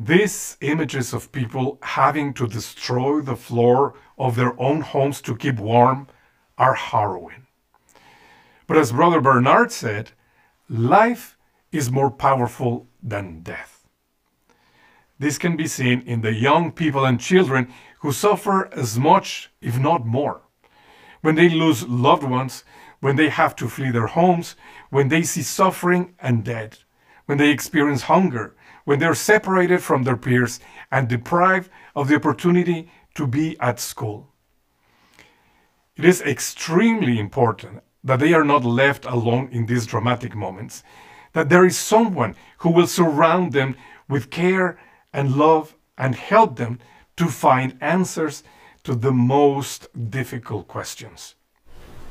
These images of people having to destroy the floor of their own homes to keep warm are harrowing. But as Brother Bernard said, life is more powerful than death. This can be seen in the young people and children who suffer as much, if not more. When they lose loved ones, when they have to flee their homes, when they see suffering and death, when they experience hunger, when they're separated from their peers and deprived of the opportunity to be at school. It is extremely important that they are not left alone in these dramatic moments, that there is someone who will surround them with care and love and help them to find answers to the most difficult questions.